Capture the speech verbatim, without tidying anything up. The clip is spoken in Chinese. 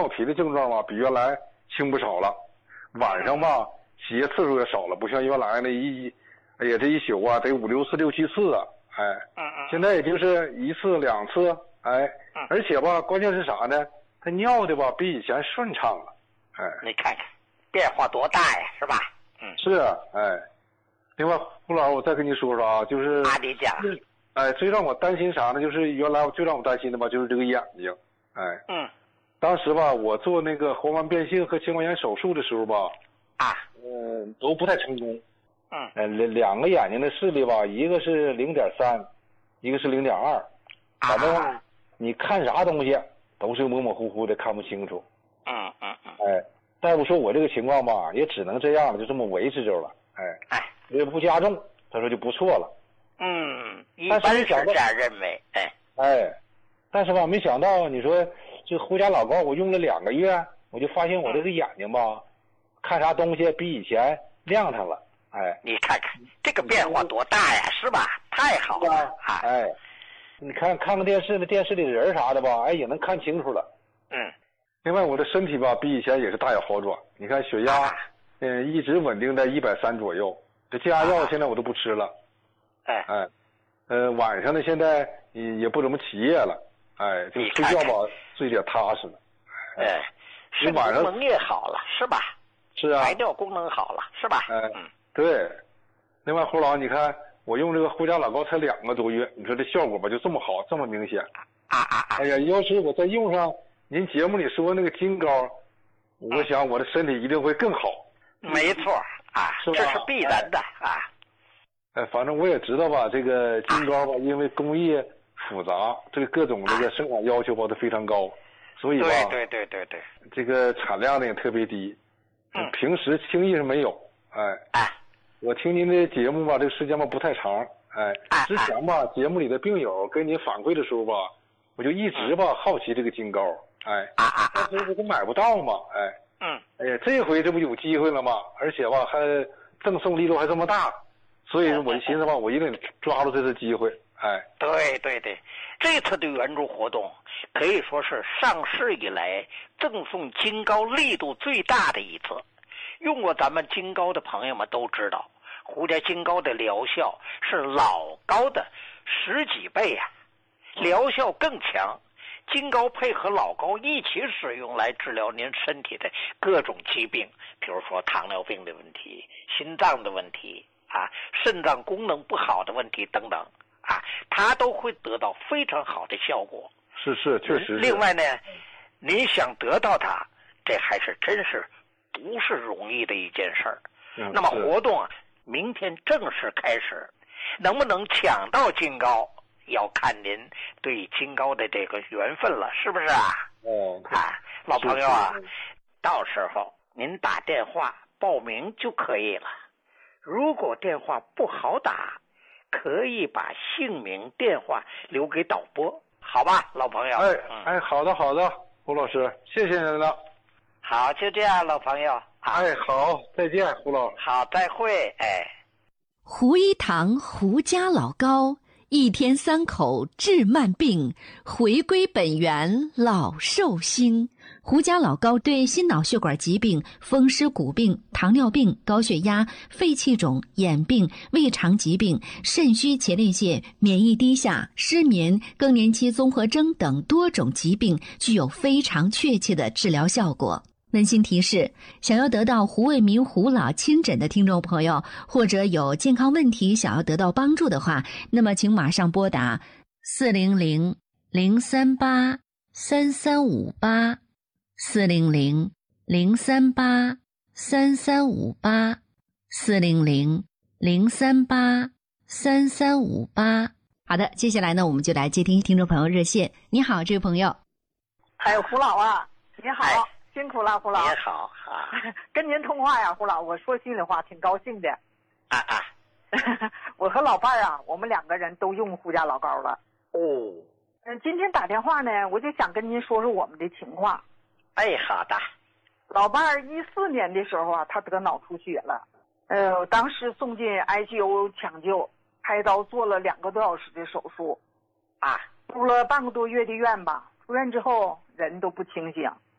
尿频的症状吧，比原来轻不少了。晚上吧，起夜次数也少了，不像原来那一，哎呀，这一宿啊，得五六次、六七次啊，哎， 嗯嗯， 现在也就是一次两次，哎， 嗯， 而且吧，关键是啥呢？他尿的吧，比以前顺畅了，哎， 你看看变化多大呀，是吧？嗯， 是啊，哎，另外，胡老师，我再跟你说说啊，就是， 啊，你讲， 哎，最让我担心啥呢？就是原来最让我担心的吧，就是这个眼睛，哎， 嗯。 当时吧，我做那个黄斑变性和青光眼手术的时候吧， 啊， 嗯、呃，都不太成功。 嗯， 呃，两两个眼睛的视力吧，一个是零点三，一个是零点二，反正、啊、你看啥东西都是模模糊糊的，看不清楚。 嗯嗯嗯。 哎，大夫说我这个情况吧，也只能这样了，就这么维持着了。哎，哎，也不加重，他说就不错了。 嗯，一般是这样认为。哎， 哎，但是吧，没想到你说。这胡家老膏我用了两个月，我就发现我这个眼睛吧，嗯、看啥东西比以前亮堂了。哎， 你看看这个变化多大呀，是吧？太好了啊！ 哎，你看看个电视，那电视里人啥的吧，哎也能看清楚了。 嗯。 另外我的身体吧，比以前也是大有好转。你看血压，嗯、啊，一直稳定在一百三左右。这降压药现在我都不吃了。 哎哎，呃，晚上呢现在也也不怎么起夜了。哎，就睡觉吧，睡得踏实了。 哎，肾功能也好了，是吧？ 是啊。 排尿功能好了，是吧？ 哎，嗯，对。另外，胡老，你看我用这个胡家老膏才两个多月，你说这效果吧就这么好，这么明显。 啊啊啊！ 哎呀，要是我再用上您节目里说那个金膏，我想我的身体一定会更好。 没错啊，这是必然的啊。 哎，反正我也知道吧，这个金膏吧，因为工艺复杂，这个各种这个生产要求吧都非常高，所以吧， 对对对对对， 这个产量呢也特别低，嗯，平时轻易是没有。哎， 哎， 我听您的节目吧，这个时间吧不太长，哎，之前吧节目里的病友跟您反馈的时候吧，我就一直吧好奇这个金膏，哎，但是我都买不到嘛，哎， 嗯， 哎呀，这回这不有机会了吗？而且吧还赠送力度还这么大，所以我就寻思吧，我一定抓住这次机会。哎， 对对对，这次的援助活动可以说是上市以来赠送金膏力度最大的一次。用过咱们金膏的朋友们都知道，胡家金膏的疗效是老膏的十几倍啊，疗效更强。金膏配合老膏一起使用来治疗您身体的各种疾病，比如说糖尿病的问题、心脏的问题啊、肾脏功能不好的问题等等。啊，它都会得到非常好的效果。 是是，确实是。 另外呢，你想得到它，这还是真是不是容易的一件事儿。 嗯、 那么活动啊，明天正式开始，能不能抢到金膏，要看您对金膏的这个缘分了，是不是啊？ 哦， 啊，老朋友啊，到时候您打电话报名就可以了。如果电话不好打，可以把姓名、电话留给导播，好吧，老朋友。 哎、 嗯、 哎，好的好的，胡老师，谢谢您了。 好，就这样，老朋友。 哎，好，再见，胡老。 好，再会。哎， 胡一堂胡家老膏，一天三口治慢病，回归本源老寿星。胡家老膏对心脑血管疾病、风湿骨病、糖尿病、高血压、肺气肿、眼病、胃肠疾病、肾虚前列腺、免疫低下、失眠、更年期综合征等多种疾病具有非常确切的治疗效果。温馨提示，想要得到胡卫民胡老亲诊的听众朋友，或者有健康问题想要得到帮助的话，那么请马上拨打四零零零三八三三五八四零零零三八三三五八四零零零三八三三五八。好的，接下来呢，我们就来接听听众朋友热线。你好，这位朋友。 哎，胡老啊，你好。 哎， 辛苦了，胡老。 你好啊， 跟您通话呀，胡老，我说心里话，挺高兴的。 啊啊， 我和老伴儿啊，我们两个人都用胡家老膏了。 哦， 嗯，今天打电话呢，我就想跟您说说我们的情况。 哎，好的。 老伴儿一四年的时候啊，他得脑出血了，呃，当时送进 I C U 抢救，开刀做了两个多小时的手术， 啊， 住了半个多月的院吧。出院之后人都不清醒，